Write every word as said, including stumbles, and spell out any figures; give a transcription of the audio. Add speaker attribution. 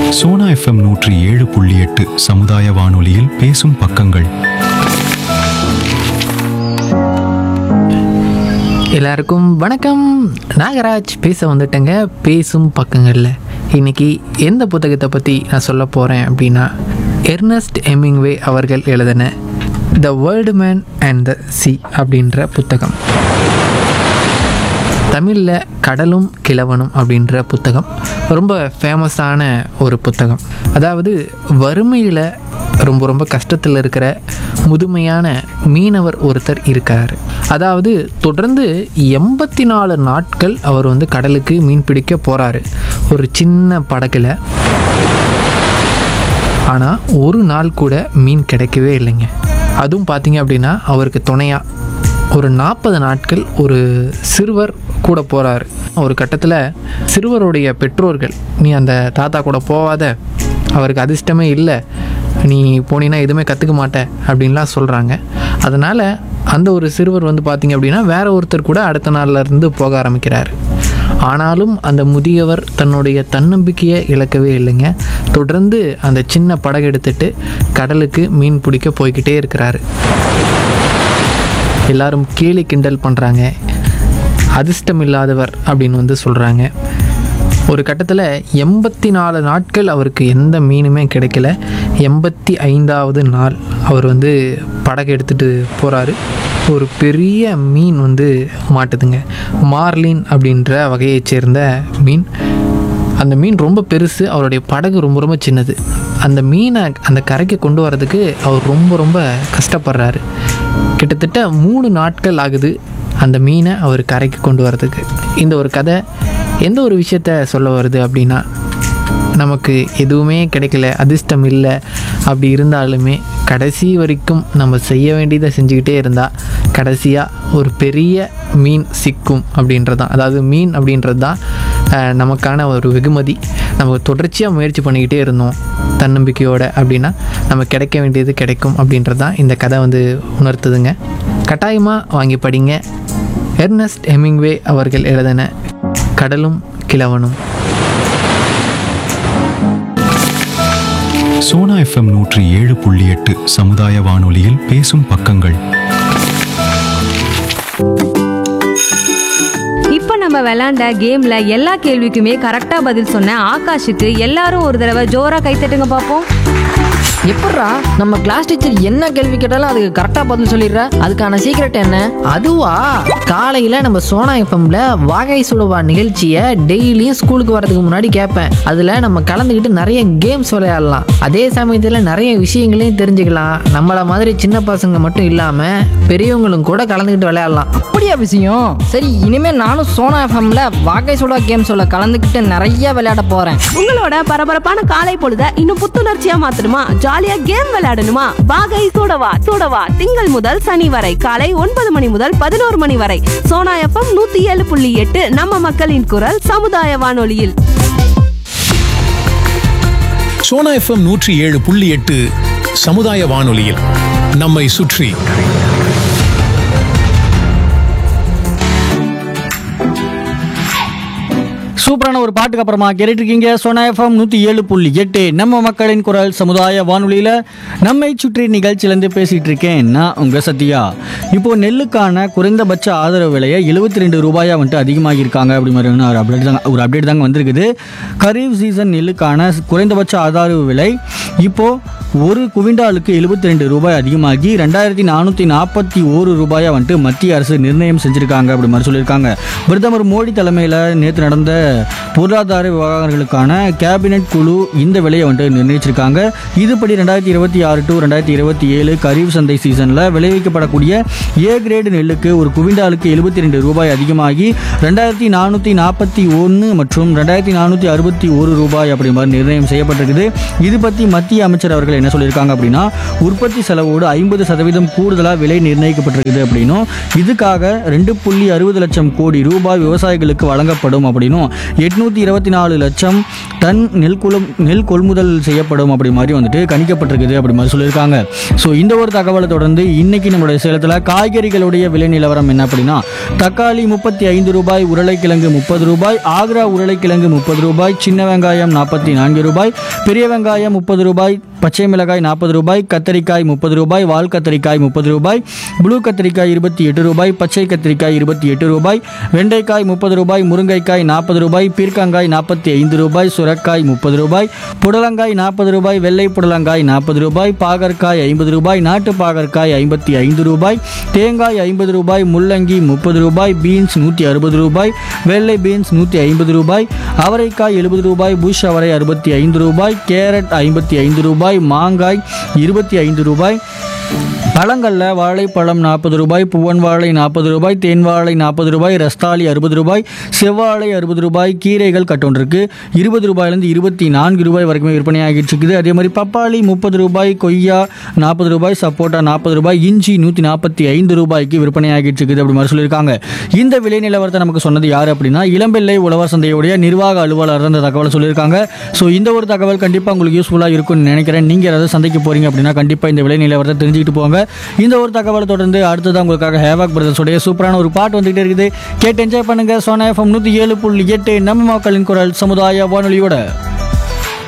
Speaker 1: Sona FM நூற்றி ஏழு புள்ளி எட்டு சமுதாய வானொலியில் பேசும் பக்கங்கள்.
Speaker 2: எல்லாருக்கும் வணக்கம். நாகராஜ் பேச வந்துட்டேங்க பேசும் பக்கங்களில். இன்னைக்கு எந்த புத்தகத்தை பற்றி நான் சொல்ல போகிறேன் அப்படின்னா, எர்னஸ்ட் ஹெமிங்வே அவர்கள் எழுதின the world man and the C அப்படின்ற புத்தகம். தமிழில் கடலும் கிழவனும் அப்படின்ற புத்தகம் ரொம்ப ஃபேமஸான ஒரு புத்தகம். அதாவது வறுமையில் ரொம்ப ரொம்ப கஷ்டத்தில் இருக்கிற முதுமையான மீனவர் ஒருத்தர் இருக்கார். அதாவது தொடர்ந்து எண்பத்தி நாலு நாட்கள் அவர் வந்து கடலுக்கு மீன் பிடிக்க போகிறாரு ஒரு சின்ன படகுல. ஆனால் ஒரு நாள் கூட மீன் கிடைக்கவே இல்லைங்க. அதுவும் பார்த்தீங்க அப்படின்னா அவருக்கு துணையாக ஒரு நாற்பது நாட்கள் ஒரு சிறுவர் கூட போகிறாரு. ஒரு கட்டத்தில் சிறுவருடைய பெற்றோர்கள், நீ அந்த தாத்தா கூட போகாத, அவருக்கு அதிர்ஷ்டமே இல்லை, நீ போனீன்னா எதுவுமே கற்றுக்க மாட்டேன் அப்படின்லாம் சொல்கிறாங்க. அதனால் அந்த ஒரு சிறுவர் வந்து பார்த்திங்க அப்படின்னா வேற ஒருத்தர் கூட அடுத்த நாளில் இருந்து போக ஆரம்பிக்கிறார். ஆனாலும் அந்த முதியவர் தன்னுடைய தன்னம்பிக்கையை இழக்கவே இல்லைங்க. தொடர்ந்து அந்த சின்ன படகு எடுத்துட்டு கடலுக்கு மீன் பிடிக்க போய்கிட்டே இருக்கிறாரு. எல்லாரும் கேலி கிண்டல் பண்ணுறாங்க, அதிர்ஷ்டம் இல்லாதவர் அப்படின்னு வந்து சொல்கிறாங்க. ஒரு கட்டத்தில் எண்பத்தி நாலு நாட்கள் அவருக்கு எந்த மீனுமே கிடைக்கல. எண்பத்தி ஐந்தாவது நாள் அவர் வந்து படகு எடுத்துகிட்டு போகிறாரு. ஒரு பெரிய மீன் வந்து மாட்டுதுங்க. மார்லின் அப்படின்ற வகையைச் சேர்ந்த மீன். அந்த மீன் ரொம்ப பெருசு, அவருடைய படகு ரொம்ப ரொம்ப சின்னது. அந்த மீனை அந்த கரைக்கு கொண்டு வரதுக்கு அவர் ரொம்ப ரொம்ப கஷ்டப்படுறாரு. கிட்டத்தட்ட மூணு நாட்கள் ஆகுது அந்த மீனை அவர் கரைக்கு கொண்டு வரதுக்கு. இந்த ஒரு கதை எந்த ஒரு விஷயத்த சொல்ல வருது அப்படின்னா, நமக்கு எதுவுமே கிடைக்கல, அதிர்ஷ்டம் இல்லை, அப்படி இருந்தாலுமே கடைசி வரைக்கும் நம்ம செய்ய வேண்டியதை செஞ்சுக்கிட்டே இருந்தால் கடைசியாக ஒரு பெரிய மீன் சிக்கும் அப்படின்றது தான். அதாவது மீன் அப்படின்றது தான் நமக்கான ஒரு வெகுமதி. நம்ம தொடர்ச்சியாக முயற்சி பண்ணிக்கிட்டே இருந்தோம் தன்னம்பிக்கையோடு அப்படின்னா நம்ம கிடைக்க வேண்டியது கிடைக்கும் அப்படின்றது தான் இந்த கதை வந்து உணர்த்துதுங்க. கட்டாயமாக வாங்கி படிங்க. எர்னஸ்ட் ஹெமிங்வே அவர்கள் எழுதின கடலும் கிழவனும்.
Speaker 1: சோனா எஃப்எம் நூற்றி ஏழு புள்ளி எட்டு சமுதாய வானொலியில் பேசும் பக்கங்கள்.
Speaker 3: இப்போ நம்ம விளையாண்ட கேம்ல எல்லா கேள்விக்குமே கரெக்டா பதில் சொன்ன ஆகாஷுக்கு எல்லாரும் ஒரு தடவை ஜோரா கைத்தட்டுங்க பார்ப்போம்.
Speaker 4: எப்பட்றா நம்ம கிளாஸ் டீச்சர் என்ன கேள்வி கேட்டாலும் அதுக்கு கரெக்டாக பதில் சொல்லிடுற? அதுக்கான சீக்ரெட் என்ன? அதுவா, காலையில் நம்ம சோனா எஃப்எம்ல வாகை சுடுவா நிகழ்ச்சியை டெய்லியும் ஸ்கூலுக்கு வரதுக்கு முன்னாடி கேட்பேன். அதில் நம்ம கலந்துக்கிட்டு நிறைய கேம்ஸ் விளையாடலாம். அதே சமயத்தில் நிறைய விஷயங்களையும் தெரிஞ்சுக்கலாம். நம்மளை மாதிரி சின்ன பசங்க மட்டும் இல்லாமல் பெரியவங்களும் கூட கலந்துக்கிட்டு விளையாடலாம்.
Speaker 5: அப்படியா விஷயம்? சரி, இனிமேல் நானும் சோனா எஃப்எம்ல வாகை சுடா கேம்ஸோட கலந்துக்கிட்டு நிறைய விளையாட போகிறேன்.
Speaker 6: உங்களோட பரபரப்பான காலை பொழுத இன்னும் புத்துணர்ச்சியா மாத்தணுமா? ஜாலியா கேம் விளையாடணுமா? வாகை சூடவா சூடவா திங்கள் முதல் சனி வரை காலை ஒன்பது மணி முதல் பதினோரு மணி வரை சோனா எஃப்எம் நூத்தி ஏழு புள்ளி எட்டு நம்ம மக்களின் குரல் சமுதாய வானொலியில்.
Speaker 7: சோனா எஃப்எம் நூற்றி ஏழு புள்ளி எட்டு சமுதாய வானொலியில் நம்மை சுற்றி.
Speaker 8: சூப்பரான ஒரு பாட்டுக்கு அப்புறமா கேட்டுட்டு இருக்கீங்க சோனா எஃப்எம் நூற்றி ஏழு புள்ளி எட்டு நம்ம மக்களின் குரல் சமுதாய வானொலியில் நம்மை சுற்றி நிகழ்ச்சியிலேருந்து பேசிகிட்டு இருக்கேன் நான் உங்கள் சத்யா. இப்போது நெல்லுக்கான குறைந்தபட்ச ஆதரவு விலையை எழுபத்தி ரெண்டு ரூபாயாக வந்துட்டு அதிகமாகி இருக்காங்க அப்படி மாதிரி ஒரு அப்டேட் தாங்க ஒரு அப்டேட் தாங்க வந்திருக்குது. கரீஃப் சீசன் நெல்லுக்கான குறைந்தபட்ச ஆதரவு விலை இப்போது ஒரு குவிண்டாலுக்கு எழுபத்தி ரெண்டு ரூபாய் அதிகமாகி ரெண்டாயிரத்தி நானூற்றி நாற்பத்தி ஒரு ரூபாயை வந்துட்டு மத்திய அரசு நிர்ணயம் செஞ்சுருக்காங்க அப்படி மாதிரி சொல்லியிருக்காங்க. பிரதமர் மோடி தலைமையில் நேற்று நடந்த பொருளாதார விவகாரங்களுக்கான கேபினெட் குழு இந்த விலையை வந்துட்டு நிர்ணயிச்சிருக்காங்க. இதுபடி ரெண்டாயிரத்தி இருபத்தி ஆறு டு ரெண்டாயிரத்தி இருபத்தி ஏழு கரீஃப் சந்தை சீசனில் விளைவிக்கப்படக்கூடிய ஏ கிரேடு நெல்லுக்கு ஒரு குவிண்டாலுக்கு எழுபத்தி ரெண்டு ரூபாய் அதிகமாகி ரெண்டாயிரத்தி நானூற்றி நாற்பத்தி ஒன்று மற்றும் ரெண்டாயிரத்தி நானூற்றி அறுபத்தி ஒரு ரூபாய் அப்படி மாதிரி நிர்ணயம் செய்யப்பட்டிருக்குது. இது பற்றி மத்திய அமைச்சர் அவர்கள் என்ன சொல்லியிருக்காங்க அப்படின்னா, உற்பத்தி செலவோடு ஐம்பது சதவீதம் கூடுதலாக விலை நிர்ணயிக்கப்பட்டிருக்குது அப்படின்னும் இதுக்காக ரெண்டு புள்ளி அறுபது லட்சம் கோடி ரூபாய் விவசாயிகளுக்கு வழங்கப்படும் அப்படின்னும் எட்நூறு எட்நூற்றி இருபத்தி நாலு லட்சம் டன் நெல் குலம் நெல் கொள்முதல் செய்யப்படும் அப்படி மாதிரி வந்துட்டு கணிக்கப்பட்டிருக்குது அப்படி மாதிரி சொல்லியிருக்காங்க. ஸோ இந்த ஒரு தகவலை தொடர்ந்து இன்னைக்கு நம்மளுடைய சேலத்தில் காய்கறிகளுடைய விலை நிலவரம் என்ன அப்படின்னா, தக்காளி முப்பத்தி ஐந்து ரூபாய், உருளைக்கிழங்கு முப்பது ரூபாய், ஆக்ரா உருளைக்கிழங்கு முப்பது ரூபாய், சின்ன வெங்காயம் நாற்பத்தி நான்கு ரூபாய், பெரிய வெங்காயம் முப்பது ரூபாய், பச்சை மிளகாய் நாற்பது ரூபாய், கத்தரிக்காய் முப்பது ரூபாய், வால் கத்தரிக்காய் முப்பது ரூபாய், ப்ளூ கத்திரிக்காய் இருபத்தி எட்டு ரூபாய், பச்சை கத்திரிக்காய் இருபத்தி எட்டு ரூபாய், வெண்டைக்காய் முப்பது ரூபாய், முருங்கைக்காய் நாற்பது ரூபாய், பீர்க்கங்காய் நாற்பத்தி ஐந்து ரூபாய், சுரக்காய் முப்பது ரூபாய், புடலங்காய் நாற்பது ரூபாய், வெள்ளை புடலங்காய் நாற்பது ரூபாய், பாகற்காய் ஐம்பது ரூபாய், நாட்டு பாகற்காய் ஐம்பத்தி ஐந்து ரூபாய், தேங்காய் ஐம்பது ரூபாய், முள்ளங்கி முப்பது ரூபாய், பீன்ஸ் நூற்றி அறுபது ரூபாய், வெள்ளை பீன்ஸ் நூற்றி ஐம்பது ரூபாய், அவரைக்காய் எழுபது ரூபாய், புஷ் அவரை அறுபத்தி ஐந்து ரூபாய், கேரட் ஐம்பத்தி ஐந்து ரூபாய், மாங்காய் இருபத்தி ஐந்து ரூபாய், பழங்களில் வாழைப்பழம் நாற்பது ரூபாய், பூவன் வாழை நாற்பது ரூபாய், தேன் வாழை நாற்பது ரூபாய், ரஸ்தாளி அறுபது ரூபாய், செவ்வாழை அறுபது ரூபாய், கீரைகள் கட்டொன்றுக்கு இருபது ரூபாயிலிருந்து இருபத்தி நான்கு ரூபாய் வரைக்கும் விற்பனை ஆகிட்டு இருக்குது. அதே மாதிரி பப்பாளி முப்பது ரூபாய், கொய்யா நாற்பது ரூபாய், சப்போட்டா நாற்பது ரூபாய், இஞ்சி நூற்றி நாற்பத்தி ஐந்து ரூபாய்க்கு விற்பனை ஆகிட்டு இருக்குது அப்படி மாதிரி சொல்லியிருக்காங்க. இந்த விலை நிலவரத்தை நமக்கு சொன்னது யார் அப்படின்னா, இளம்பிள்ளை உழவர் சந்தையுடைய நிர்வாக அலுவலர் அந்த தகவலை சொல்லியிருக்காங்க. ஸோ இந்த ஒரு தகவல் கண்டிப்பாக உங்களுக்கு யூஸ்ஃபுல்லாக இருக்கும்னு நினைக்கிறேன். நீங்கள் ஏதாவது சந்தைக்கு போகிறீங்க அப்படின்னா கண்டிப்பாக இந்த விலை நிலவரத்தை தெரிஞ்சுக்கிட்டு போங்க. இந்த ஒரு தகவலை தொடர்ந்து அடுத்ததான் உங்களுக்காக ஹேவாக் பிரதர்ஸோடைய சூப்பரான ஒரு பாட்டு வந்துகிட்டே இருக்குது. கேட்டு என்ஜாய் பண்ணுங்க. சோனா எஃப்எம் நூற்றி ஏழு புள்ளி எட்டு நம்ம மக்களின் குரல் சமுதாய வானொலியோட